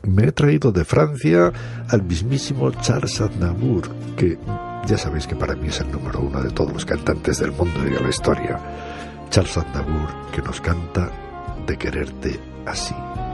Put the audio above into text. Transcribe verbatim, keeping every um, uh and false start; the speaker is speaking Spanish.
me he traído de Francia al mismísimo Charles Aznavour, que ya sabéis que para mí es el número uno de todos los cantantes del mundo y de la historia. Charles Aznavour, que nos canta De quererte así.